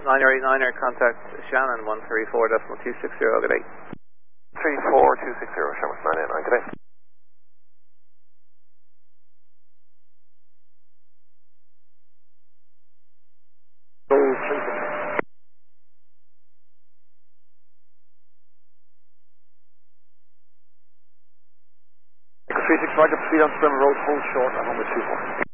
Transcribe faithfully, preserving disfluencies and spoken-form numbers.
niner eight niner, contact Shannon one three four decimal two six zero, good day. three four two six zero, Shannon nine eight nine, good day. three six, Roger, proceed on Spring Road, hold short, I'm on the two four.